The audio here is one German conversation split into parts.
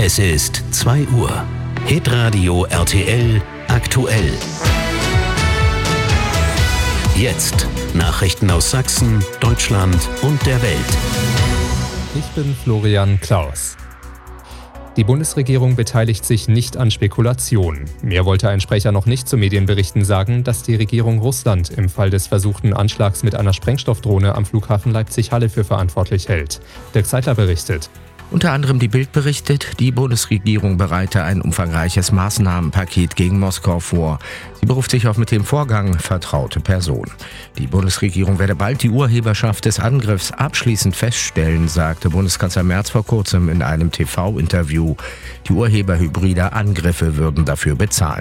Es ist 2 Uhr. Hitradio RTL aktuell. Jetzt Nachrichten aus Sachsen, Deutschland und der Welt. Ich bin Florian Klaus. Die Bundesregierung beteiligt sich nicht an Spekulationen. Mehr wollte ein Sprecher noch nicht zu Medienberichten sagen, dass die Regierung Russland im Fall des versuchten Anschlags mit einer Sprengstoffdrohne am Flughafen Leipzig-Halle für verantwortlich hält. Dirk Zeitler berichtet. Unter anderem die Bild berichtet, die Bundesregierung bereite ein umfangreiches Maßnahmenpaket gegen Moskau vor. Sie beruft sich auf mit dem Vorgang vertraute Personen. Die Bundesregierung werde bald die Urheberschaft des Angriffs abschließend feststellen, sagte Bundeskanzler Merz vor kurzem in einem TV-Interview. Die Urheber hybrider Angriffe würden dafür bezahlen.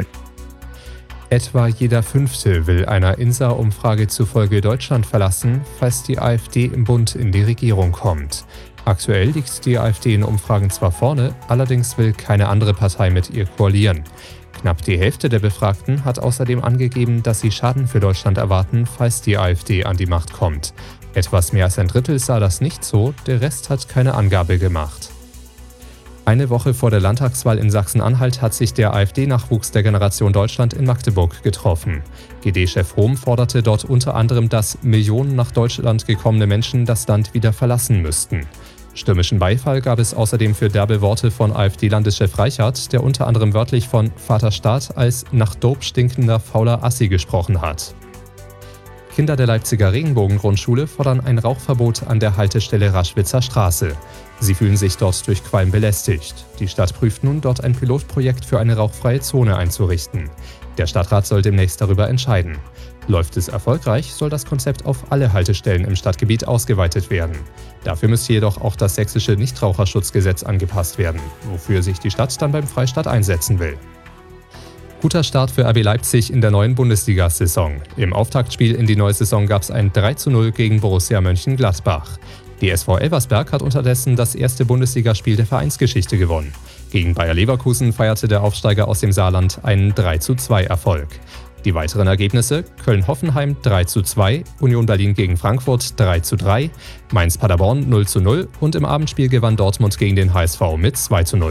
Etwa jeder Fünfte will einer INSA-Umfrage zufolge Deutschland verlassen, falls die AfD im Bund in die Regierung kommt. Aktuell liegt die AfD in Umfragen zwar vorne, allerdings will keine andere Partei mit ihr koalieren. Knapp die Hälfte der Befragten hat außerdem angegeben, dass sie Schaden für Deutschland erwarten, falls die AfD an die Macht kommt. Etwas mehr als ein Drittel sah das nicht so, der Rest hat keine Angabe gemacht. Eine Woche vor der Landtagswahl in Sachsen-Anhalt hat sich der AfD-Nachwuchs der Generation Deutschland in Magdeburg getroffen. GD-Chef Hohm forderte dort unter anderem, dass Millionen nach Deutschland gekommene Menschen das Land wieder verlassen müssten. Stürmischen Beifall gab es außerdem für derbe Worte von AfD-Landeschef Reichert, der unter anderem wörtlich von Vater Staat als nach Dope stinkender fauler Assi gesprochen hat. Kinder der Leipziger Regenbogengrundschule fordern ein Rauchverbot an der Haltestelle Raschwitzer Straße. Sie fühlen sich dort durch Qualm belästigt. Die Stadt prüft nun, dort ein Pilotprojekt für eine rauchfreie Zone einzurichten. Der Stadtrat soll demnächst darüber entscheiden. Läuft es erfolgreich, soll das Konzept auf alle Haltestellen im Stadtgebiet ausgeweitet werden. Dafür müsste jedoch auch das sächsische Nichtraucherschutzgesetz angepasst werden, wofür sich die Stadt dann beim Freistaat einsetzen will. Guter Start für RB Leipzig in der neuen Bundesliga-Saison. Im Auftaktspiel in die neue Saison gab es ein 3:0 gegen Borussia Mönchengladbach. Die SV Elversberg hat unterdessen das erste Bundesligaspiel der Vereinsgeschichte gewonnen. Gegen Bayer Leverkusen feierte der Aufsteiger aus dem Saarland einen 3:2-Erfolg. Die weiteren Ergebnisse: Köln-Hoffenheim 3:2, Union Berlin gegen Frankfurt 3:3, Mainz-Paderborn 0:0 und im Abendspiel gewann Dortmund gegen den HSV mit 2:0.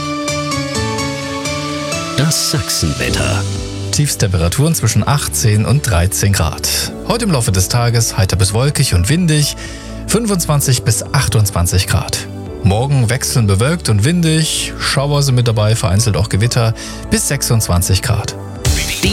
Das Sachsenwetter. Tiefstemperaturen zwischen 18 und 13 Grad. Heute im Laufe des Tages heiter bis wolkig und windig, 25 bis 28 Grad. Morgen wechselnd bewölkt und windig, Schauer sind mit dabei, vereinzelt auch Gewitter, bis 26 Grad.